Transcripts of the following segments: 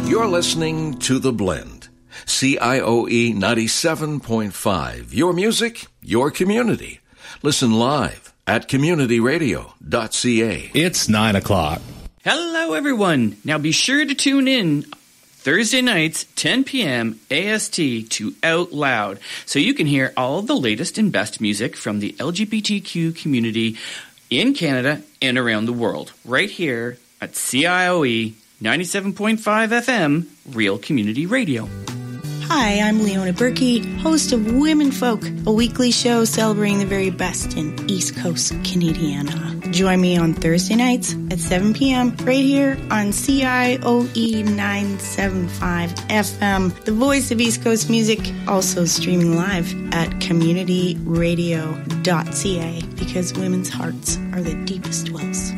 You're listening to The Blend. CIOE 97.5. Your music, your community. Listen live at communityradio.ca. It's 9 o'clock. Hello, everyone. Now be sure to tune in Thursday nights, 10 p.m. AST to Out Loud, so you can hear all the latest and best music from the LGBTQ community in Canada and around the world, right here at CIOE 97.5 FM, Real Community Radio. Hi, I'm Leona Berkey, host of Women Folk, a weekly show celebrating the very best in East Coast Canadiana. Join me on Thursday nights at 7 p.m. right here on CIOE 975 FM, the voice of East Coast music, also streaming live at communityradio.ca, because women's hearts are the deepest wells.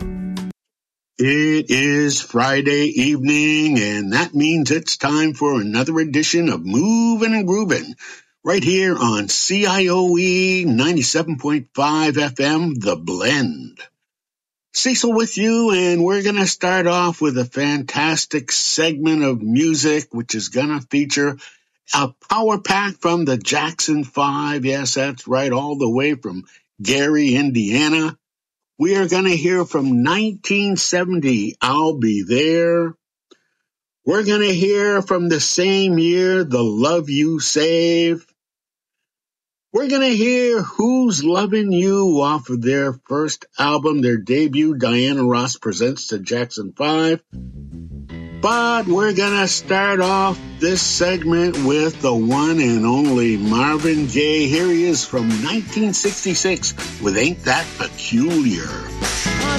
It is Friday evening, and that means it's time for another edition of Movin' and Groovin', right here on CIOE 97.5 FM, The Blend. Cecil with you, and we're going to start off with a fantastic segment of music, which is going to feature a power pack from the Jackson 5. Yes, that's right, all the way from Gary, Indiana. We are going to hear from 1970, I'll Be There. We're going to hear from the same year, The Love You Save. We're going to hear Who's Lovin' You off of their first album, their debut, Diana Ross Presents the Jackson 5. But we're going to start off this segment with the one and only Marvin Gaye. Here he is from 1966 with Ain't That Peculiar.